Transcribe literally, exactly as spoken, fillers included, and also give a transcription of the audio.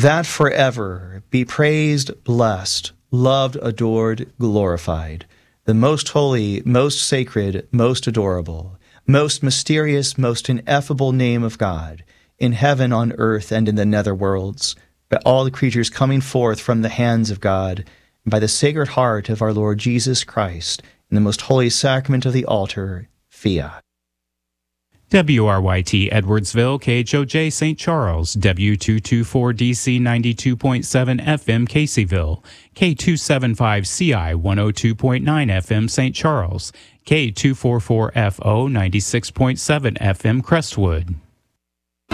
that forever be praised, blessed, loved, adored, glorified, the most holy, most sacred, most adorable, most mysterious, most ineffable name of God, in heaven, on earth, and in the nether worlds, by all the creatures coming forth from the hands of God, and by the Sacred Heart of our Lord Jesus Christ, in the most holy sacrament of the altar, fiat. W R Y T Edwardsville, K H O J Saint Charles, W two twenty-four D C ninety-two point seven F M Caseyville, K two seventy-five C I one oh two point nine F M Saint Charles, K two forty-four F O ninety-six point seven F M Crestwood.